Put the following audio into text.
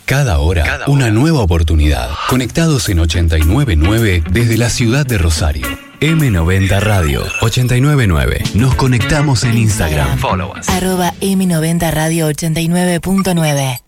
Cada hora, una nueva oportunidad. Conectados en 89.9 desde la ciudad de Rosario. M90 Radio 89.9. Nos conectamos en Instagram. Follow us. @M90 Radio 89.9.